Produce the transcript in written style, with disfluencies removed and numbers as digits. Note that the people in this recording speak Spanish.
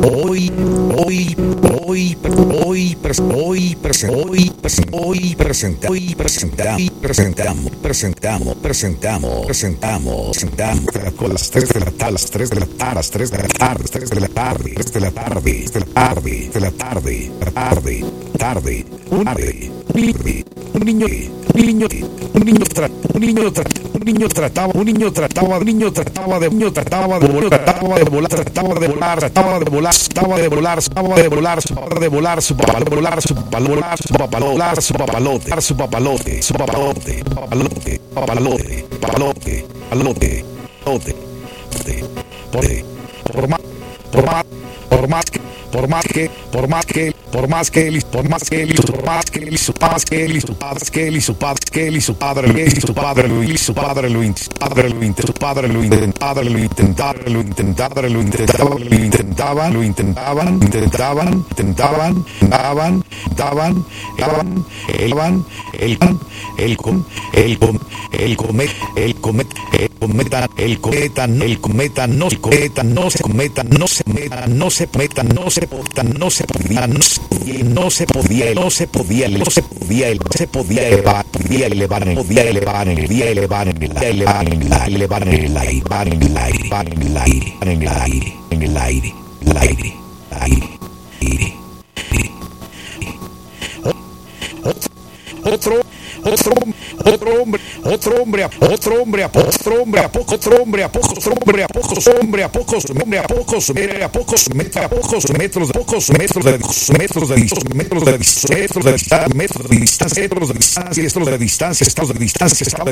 Con las 3 de la tarde, las 3 de la tarde, las 3 de la tarde, 3 de la tarde, 3 de la tarde, 3 de la tarde, de la tarde, tarde, un niño trataba de volar su por más que su padre lo Otro hombre a pocos metros de distancia, estado de distancia,